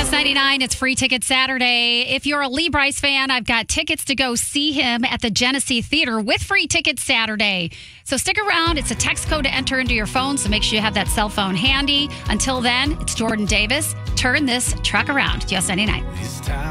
US 99, it's Free Ticket Saturday. If you're a Lee Brice fan, I've got tickets to go see him at the Genesee Theater with Free Tickets Saturday. So stick around. It's a text code to enter into your phone, so make sure you have that cell phone handy. Until then, it's Jordan Davis. Turn this truck around. US 99.